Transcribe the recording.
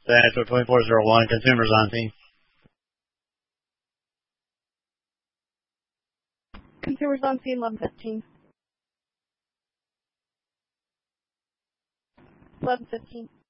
That's 2401, consumers on scene. Consumers on scene, 1115. 1115.